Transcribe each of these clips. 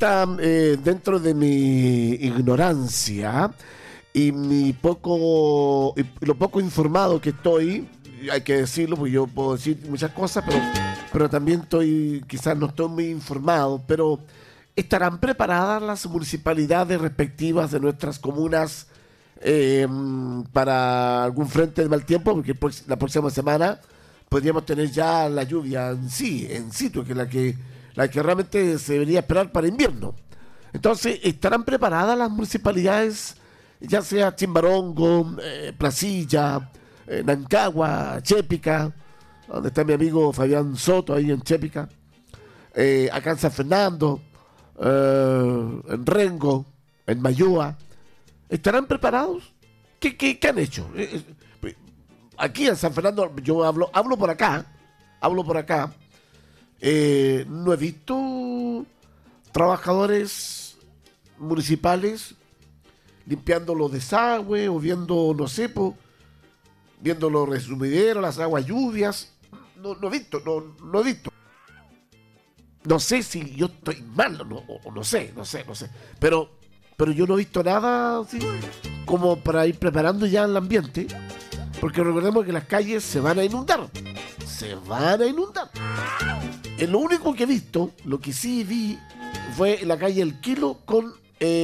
resulta, dentro de mi ignorancia y lo poco informado que estoy, hay que decirlo, porque yo puedo decir muchas cosas, pero también quizás no estoy muy informado, pero ¿estarán preparadas las municipalidades respectivas de nuestras comunas para algún frente de mal tiempo? Porque la próxima semana podríamos tener ya la lluvia en situ, que es la que realmente se debería esperar para invierno. Entonces, ¿estarán preparadas las municipalidades, ya sea Chimbarongo, Placilla, Nancagua, Chépica, donde está mi amigo Fabián Soto, ahí en Chépica, acá en San Fernando, en Rengo, en Mayúa? ¿Estarán preparados? ¿Qué han hecho? Aquí en San Fernando, yo hablo por acá, no he visto trabajadores municipales limpiando los desagües o viendo, no sé, viendo los resumideros, las aguas lluvias. No he visto. No sé si yo estoy mal, no sé. Pero yo no he visto nada así como para ir preparando ya el ambiente, porque recordemos que las calles se van a inundar. Es lo único que he visto. Lo que sí vi fue en la calle El Kilo con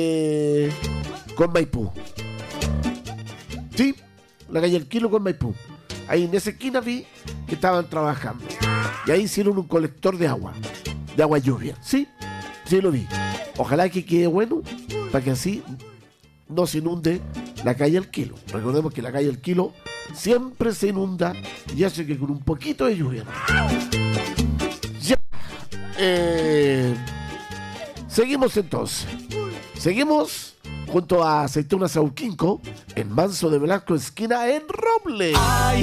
Maipú. Sí, la calle El Kilo con Maipú. Ahí en esa esquina vi que estaban trabajando. Y ahí hicieron un colector de agua lluvia. Sí lo vi. Ojalá que quede bueno para que así no se inunde la calle El Kilo. Recordemos que la calle El Kilo siempre se inunda y hace que con un poquito de lluvia. Ya. Seguimos entonces. Seguimos junto a Aceitunas Sauquinco en Manso de Velasco, esquina en Roble.